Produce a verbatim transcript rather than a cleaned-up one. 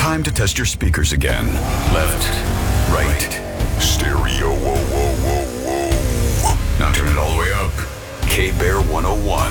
Time to test your speakers again. Left, right, stereo, whoa, whoa, whoa, whoa. Now turn it all the way up. K-Bear one oh one.